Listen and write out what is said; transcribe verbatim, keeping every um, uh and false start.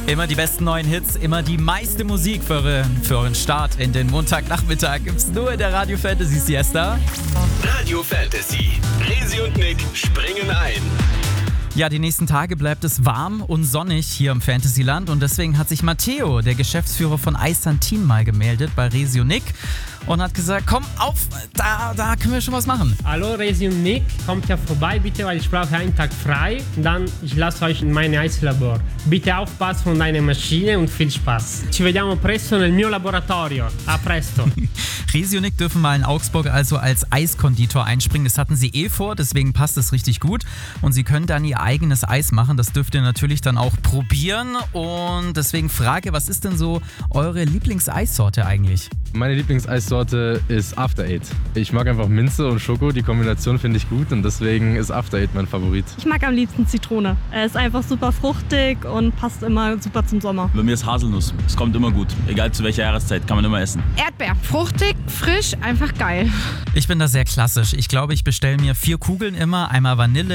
Immer die besten neuen Hits, immer die meiste Musik für, eure, für euren Start in den Montagnachmittag gibt's nur in der Radio Fantasy Siesta. Radio Fantasy. Resi und Nick springen ein. Ja, die nächsten Tage bleibt es warm und sonnig hier im Fantasyland und deswegen hat sich Matteo, der Geschäftsführer von Isantin, mal gemeldet bei Resi und Nick und hat gesagt, komm auf, da, da können wir schon was machen. Hallo Resi und Nick, kommt ja vorbei bitte, weil ich brauche einen Tag frei. Dann ich lasse euch in mein Eislabor. Bitte aufpassen von deiner Maschine und viel Spaß. Ci vediamo presto nel mio laboratorio. A presto. Resi und Nick dürfen mal in Augsburg also als Eiskonditor einspringen. Das hatten sie eh vor, deswegen passt es richtig gut. Und sie können dann ihr eigenes Eis machen. Das dürft ihr natürlich dann auch probieren. Und deswegen Frage, was ist denn so eure Lieblingseissorte eigentlich? Meine Lieblingseissorte ist After Eight. Ich mag einfach Minze und Schoko, die Kombination finde ich gut und deswegen ist After Eight mein Favorit. Ich mag am liebsten Zitrone. Er ist einfach super fruchtig und passt immer super zum Sommer. Bei mir ist Haselnuss. Es kommt immer gut. Egal zu welcher Jahreszeit, kann man immer essen. Erdbeer. Fruchtig, frisch, einfach geil. Ich bin da sehr klassisch. Ich glaube, ich bestelle mir vier Kugeln immer. Einmal Vanille,